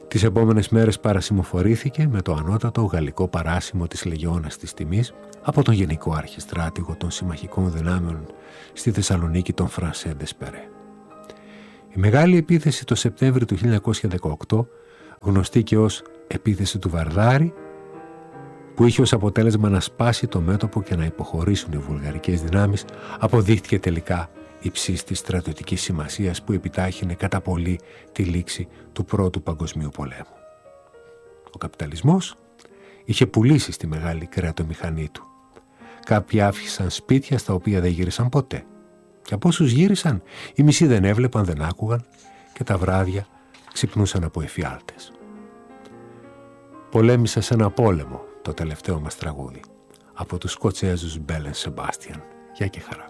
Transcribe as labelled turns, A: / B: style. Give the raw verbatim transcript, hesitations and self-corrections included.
A: Τις επόμενες μέρες παρασημοφορήθηκε με το ανώτατο γαλλικό παράσημο της Λεγιώνας της Τιμής από τον Γενικό Αρχιστράτηγο των Συμμαχικών Δυνάμεων στη Θεσσαλονίκη, τον Φρανσέ Ντεσπερέ. Η μεγάλη επίθεση το Σεπτέμβριο του χίλια εννιακόσια δεκαοκτώ, γνωστή και ως επίθεση του Βαρδάρη, που είχε ως αποτέλεσμα να σπάσει το μέτωπο και να υποχωρήσουν οι βουλγαρικές δυνάμεις, αποδείχτηκε τελικά υψής της στρατιωτικής σημασίας που επιτάχυνε κατά πολύ τη λήξη του Πρώτου Παγκοσμίου Πολέμου. Ο καπιταλισμός είχε πουλήσει στη μεγάλη κρεατομηχανή του. Κάποιοι άφησαν σπίτια στα οποία δεν γύρισαν ποτέ. Και από όσους γύρισαν, οι μισοί δεν έβλεπαν, δεν άκουγαν και τα βράδια ξυπνούσαν από εφιάλτες. Πολέμησα σε ένα πόλεμο, το τελευταίο μας τραγούδι, από τους Σκοτσέζους Μπέλ εντ Σεμπάστιαν. Γεια και χαρά.